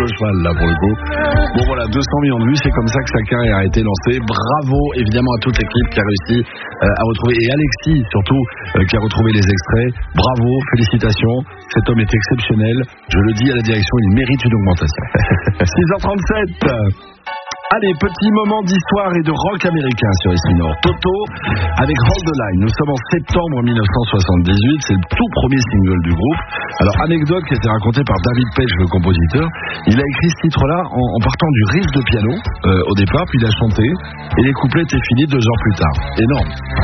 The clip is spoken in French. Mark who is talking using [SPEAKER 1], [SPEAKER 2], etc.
[SPEAKER 1] le cheval, là, pour le coup. Bon, voilà, 200 millions de vues, c'est comme ça que sa carrière a été lancée. Bravo, évidemment, à toute l'équipe qui a réussi à retrouver, et Alexis, surtout, qui a retrouvé les extraits. Bravo, félicitations. Cet homme est exceptionnel. Je le dis à la direction, il mérite une augmentation. 6h37. Allez, petit moment d'histoire et de rock américain sur ici Nord. Toto avec Hold the Line. Nous sommes en septembre 1978, c'est le tout premier single du groupe. Alors, anecdote qui a été racontée par David Page, le compositeur. Il a écrit ce titre-là en partant du riff de piano au départ, puis il a chanté et les couplets étaient finis 2 ans plus tard. Énorme.